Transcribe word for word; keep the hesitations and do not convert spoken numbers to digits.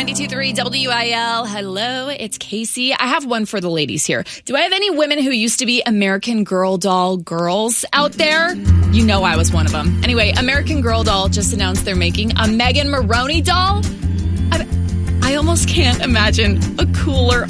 ninety-two point three W I L. Hello, it's Casey. I have one for the ladies here. Do I have any women who used to be American Girl doll girls out there? You know I was one of them. Anyway, American Girl doll just announced they're making a Megan Maroney doll. I, I almost can't imagine a cooler